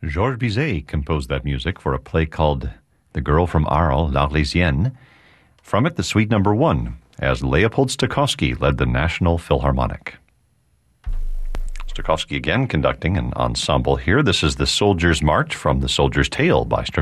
Georges Bizet composed that music for a play called The Girl from Arles, L'Arlésienne. From it, the Suite No. 1, as Leopold Stokowski led the National Philharmonic. Stokowski again conducting an ensemble here. This is the Soldier's March from The Soldier's Tale by Stravinsky.